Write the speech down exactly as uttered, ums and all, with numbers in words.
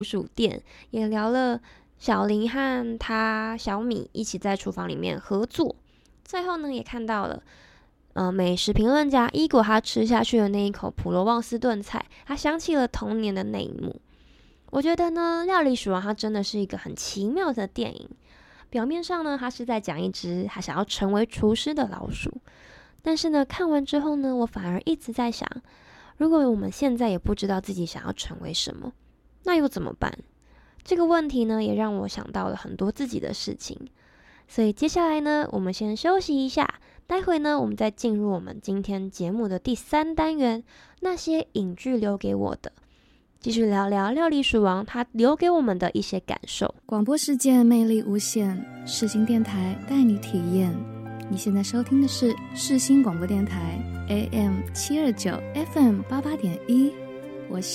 薯店，也聊了小林和他小米一起在厨房里面合作。最后呢，也看到了呃，美食评论家伊果他吃下去的那一口普罗旺斯炖菜，他想起了童年的那一幕。我觉得呢，料理鼠王它真的是一个很奇妙的电影。表面上呢，它是在讲一只他想要成为厨师的老鼠，但是呢，看完之后呢，我反而一直在想，如果我们现在也不知道自己想要成为什么，那又怎么办？这个问题呢，也让我想到了很多自己的事情。所以接下来呢，我们先休息一下，待会呢，我们再进入我们今天节目的第三单元，那些影剧留给我的。继续聊聊料理鼠王他留给我们的一些感受。 广播世界魅力无限，世新电台带你体验。你现在收听的是世新广播电台 A M 七二九 F M 八八点一，